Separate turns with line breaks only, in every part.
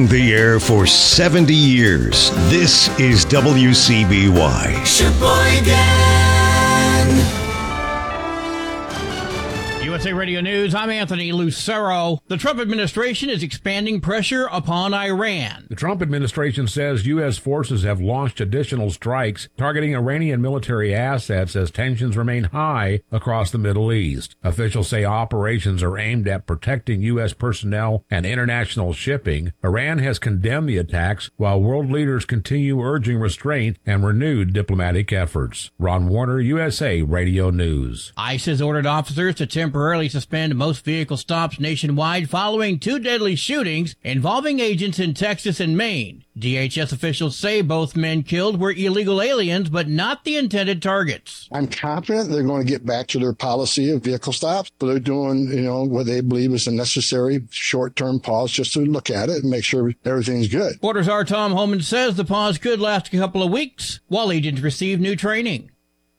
The air for 70 years. This is WCBY.
Sheboygan.
USA Radio News, I'm Anthony Lucero. The Trump administration is expanding pressure upon Iran.
The Trump administration says U.S. forces have launched additional strikes targeting Iranian military assets as tensions remain high across the Middle East. Officials say operations are aimed at protecting U.S. personnel and international shipping. Iran has condemned the attacks, while world leaders continue urging restraint and renewed diplomatic efforts. Ron Warner, USA Radio News.
ICE has ordered officers to temporarily suspend most vehicle stops nationwide following two deadly shootings involving agents in Texas and Maine. DHS officials say both men killed were illegal aliens, but not the intended targets.
I'm confident they're going to get back to their policy of vehicle stops, but they're doing, what they believe is a necessary short-term pause just to look at it and make sure everything's good.
Reporter Czar Tom Homan says the pause could last a couple of weeks while agents receive new training.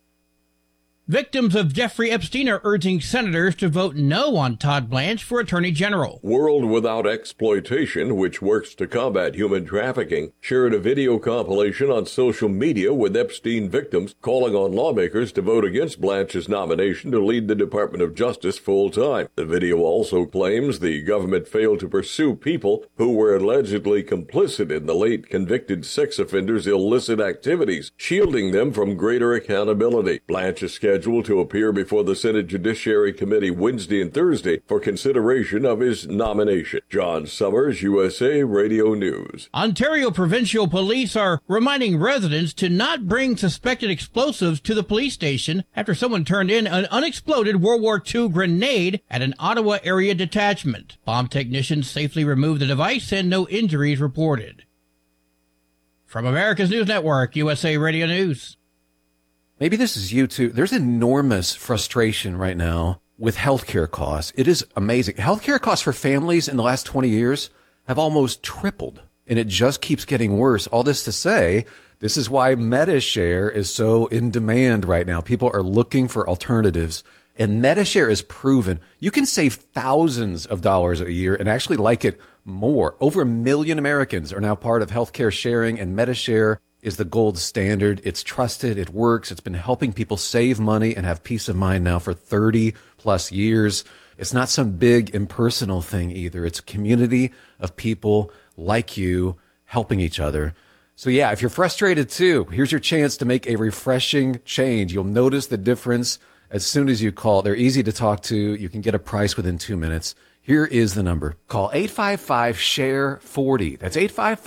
Victims of Jeffrey Epstein are urging senators to vote no on Todd Blanche for Attorney General.
World Without Exploitation, which works to combat human trafficking, shared a video compilation on social media with Epstein victims calling on lawmakers to vote against Blanche's nomination to lead the Department of Justice full-time. The video also claims the government failed to pursue people who were allegedly complicit in the late convicted sex offenders' illicit activities, shielding them from greater accountability. Blanche is scheduled to appear before the Senate Judiciary Committee Wednesday and Thursday for consideration of his nomination. John Summers, USA Radio News.
Ontario Provincial Police are reminding residents to not bring suspected explosives to the police station after someone turned in an unexploded World War II grenade at an Ottawa area detachment. Bomb technicians safely removed the device and no injuries reported. From America's News Network, USA Radio News.
Maybe this is you too. There's enormous frustration right now with healthcare costs. It is amazing. Healthcare costs for families in the last 20 years have almost tripled, and it just keeps getting worse. All this to say, this is why MediShare is so in demand right now. People are looking for alternatives, and MediShare is proven. You can save thousands of dollars a year and actually like it more. Over 1 million Americans are now part of healthcare sharing, and MediShare is the gold standard. It's trusted. It works. It's been helping people save money and have peace of mind now for 30 plus years. It's not some big impersonal thing either. It's a community of people like you helping each other. So yeah, if you're frustrated too, here's your chance to make a refreshing change. You'll notice the difference as soon as you call. They're easy to talk to. You can get a price within 2 minutes. Here is the number. Call 855-SHARE-40. That's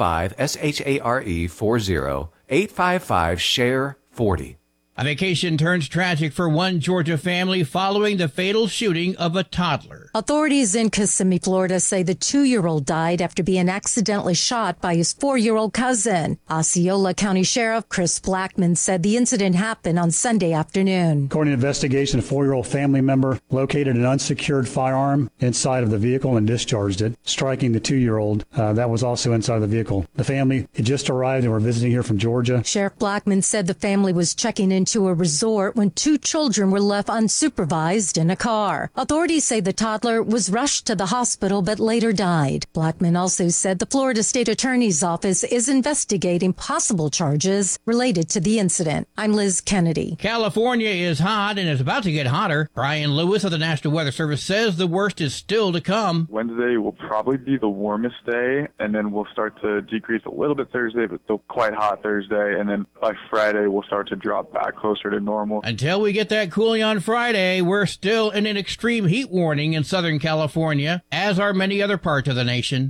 855-SHARE-40. 855-SHARE-40.
A vacation turns tragic for one Georgia family following the fatal shooting of a toddler.
Authorities in Kissimmee, Florida say the 2-year-old died after being accidentally shot by his 4-year-old cousin. Osceola County Sheriff Chris Blackman said the incident happened on Sunday afternoon.
According to investigation, a 4-year-old family member located an unsecured firearm inside of the vehicle and discharged it, striking the 2-year-old that was also inside the vehicle. The family had just arrived and were visiting here from Georgia.
Sheriff Blackman said the family was checking into a resort when 2 children were left unsupervised in a car. Authorities say the toddler was rushed to the hospital but later died. Blackman also said the Florida State Attorney's Office is investigating possible charges related to the incident. I'm Liz Kennedy.
California is hot and is about to get hotter. Brian Lewis of the National Weather Service says the worst is still to come.
Wednesday will probably be the warmest day, and then we'll start to decrease a little bit Thursday, but still quite hot Thursday, and then by Friday we'll start to drop back closer to normal.
Until we get that cooling on Friday, we're still in an extreme heat warning in Southern California, as are many other parts of the nation.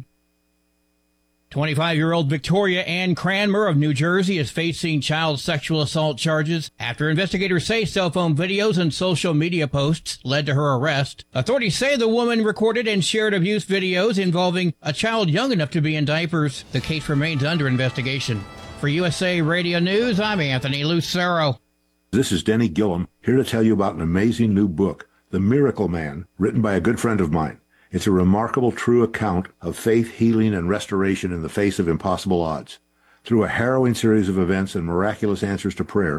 25-year-old Victoria Ann Cranmer of New Jersey is facing child sexual assault charges after investigators say cell phone videos and social media posts led to her arrest. Authorities say the woman recorded and shared abuse videos involving a child young enough to be in diapers. The case remains under investigation. For USA Radio News, I'm Anthony Lucero.
This is Denny Gillum, here to tell you about an amazing new book, The Miracle Man, written by a good friend of mine. It's a remarkable true account of faith, healing, and restoration in the face of impossible odds. Through a harrowing series of events and miraculous answers to prayer,